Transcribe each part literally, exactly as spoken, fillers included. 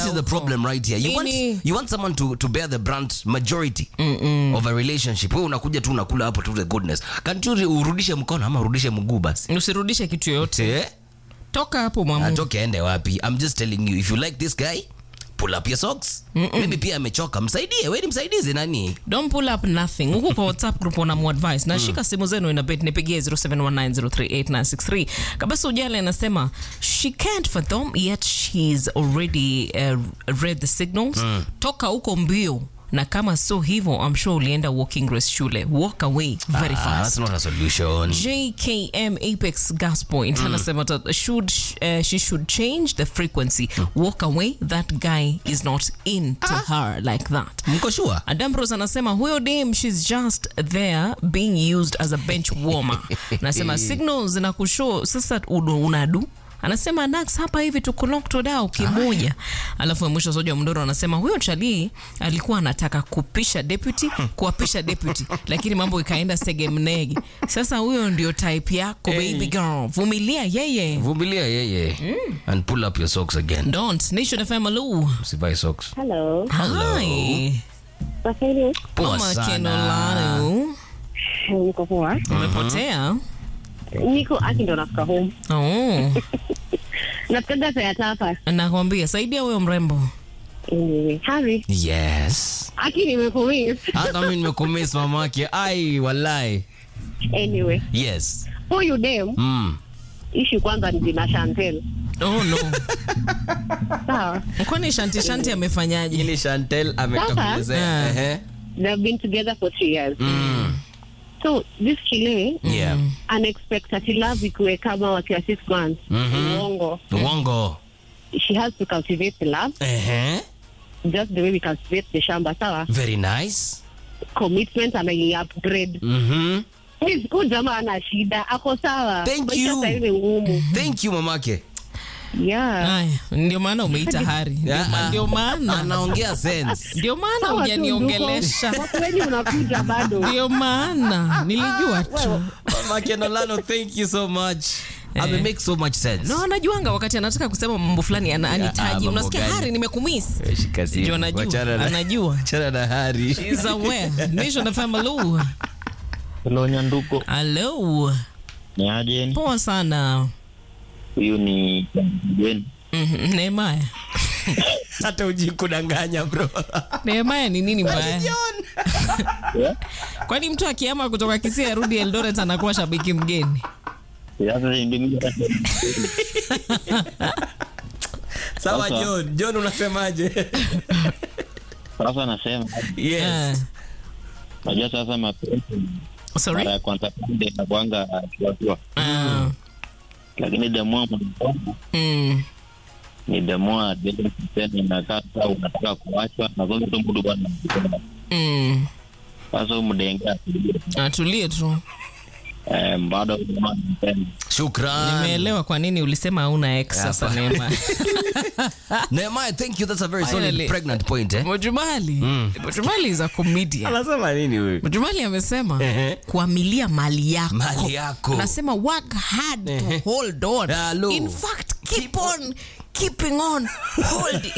this is the problem right here. You want you want someone to to bear the brunt majority Mm-mm. of a relationship. Wewe unakuja tu unakula hapo to the goodness. Can't you urudishe mkono ama urudishe mguu basi? Usirudishe kitu yote. Eh? Toka hapo mama. Atoke ende wapi? I'm just telling you, if you like this guy, pull up your socks. Mm-mm. Maybe pia amechoka, msaidie. Wewe msaidize nani? Don't pull up nothing. Huko kwa WhatsApp group una mu advice. Na shika simu zenu ina bet nipigie zero seven one nine zero three eight nine six three. Kabisa Ujale anasema she can't fathom yet she's already uh, read the signals. Mm. Toka huko mbio. Na kama so hivyo, I'm sure ulienda walking race shule. Walk away very ah, fast. That's not a solution. J K M Apex Gas Point mm. anasema should uh, she should change the frequency. Mm. Walk away. That guy is not into ah. her like that. Mko sure? Adam Rose anasema huyo dem, she's just there being used as a bench warmer. Anasema signals na kushow sasa unadu. Anasema Nax hapa hivi tuko locked down kimoja. Alafu mwisho Soja Mndoro anasema huyo Charlie alikuwa anataka kupisha deputy, kuapisha deputy, lakini mambo ikaenda segemnegi. Sasa huyo ndio type yako hey. Baby girl. Vumilia yeye. Vumilia yeye. Mm. And pull up your socks again. Don't. Nation F M Lu. Sivai socks. Hello. Hello. Hi. Paseni. Poa sana. Niko poa. Umepotea? Niko aki ndo nafika home. Oh. Napenda saya tapa. Nakwambia saidia huyo mrembo. Anyway, Harry. Yes. Aki nimekumiss. Hata mimi nimekumiss mamake. Ai wallahi. Anyway. Yes. Huyu dem. Mm. Ishi kwanza ni jina Chantel. Oh no. Sawa. Kwani Shanti Shanti amefanyaje? Ile Chantel amekakuelezea. Eh. They've been together for three years. Mm. So this Chile, yeah, unexpected love ikuwe kama wakiwa six months. Mm-hmm. Uongo. Uongo. She has to cultivate the love. Uh-huh. Just the way we cultivate the shamba, sawa. Very nice. Commitment and upgrade. Mhm. Please, good jamaa ana shida. Ako sawa. Thank you. Thank you mamake. Yeah. Ay, ndio maana umeita Hari. Ndio maana anaongea sense. Ndio maana hujaniongelesha. Kwani unakuja bado? Ndio maana nilijua tu. Mamake Nolano, thank you so much. Eh. Ame make so much sense. No, anajuanga wakati anataka kusema mambo fulani ananitaji. Unasikia Hari nimekumiss. Ndio anajua. Anajua. Chana na Hari. She's aware. Nation of Family. Hello Nyanduko. Hello. Ni aje? Poa sana. Huyu ni Gwen. Mhm, Neema. Hata ujikudanganya bro. Neema ni nini mbaya? Kwani mtu akiama kutoka Kisii arudi Eldoret anakuwa shabiki mgeni? Sasa ndio Sawa John, John unasemaje? Sasa nasema yes. Najua sasa mapenzi. Sorry. Mara kwanza ndio nakuanga kiwatu. Ah. Lakini demo mm. ni demo ndio tena nakata unataka kuachwa na zote tu mdu bwana. Mm. Sasa umdenga. Atulie tu. Eh bado mwanapenda. Shukran. Nimeelewa kwa nini ulisema hauna ex sasa Neema. Neema, thank you, that's a very solid Finally. pregnant point eh. Mojumali. Mm. Mojumali is a comedian. Anasema nini wewe? Mojumali amesema kuamilia mali yako. Mali yako. Anasema work hard to hold on. Hello. In fact, keep, keep on keeping on holding.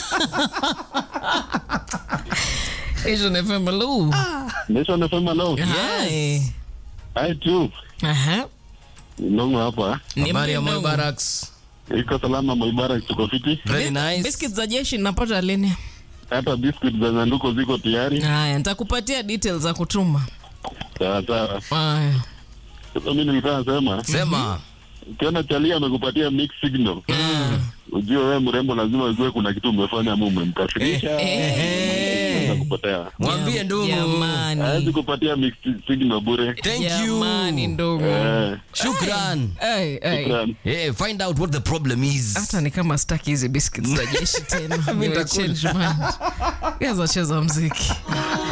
Nation F M Lu. Nation F M Lu. Hi. Hi too. Aha. Nongo hapa. Habari ya Moibaraks. Iko salama Moibaraks, tuko fiti. Very nice. Biscuits za jeshi napata lini? Hata biscuits za Nyanduko ziko tayari. Haya, nitakupatia details za kutuma. Sawa sawa. Haya. Sasa mimi nilitaka sema. Sema. Ukiona Charlie amekupatia mix signal. Mm. Ujue wewe mrembo lazima ujue kuna kitu umefanya au umemkasirisha. Eh. Kupotea. Mwambie ndugu. Jamani. Hawezi kupatia mix signal bure. Thank you. Jamani ndugu. Eh. Shukran. Hey, hey. Shukran. Hey, find out what the problem is. Hata ni kama staki hizi biscuits za jeshi tena. Mimi change mind. Gaza cheza muziki.